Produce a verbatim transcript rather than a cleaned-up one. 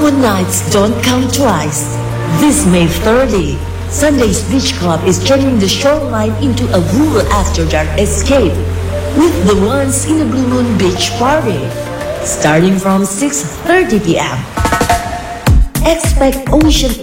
Moon nights don't come twice. This May thirtieth, Sunday's Beach Club is turning the shoreline into a rural after-dark escape with the Once in a Blue Moon Beach Party, starting from six thirty p m Expect ocean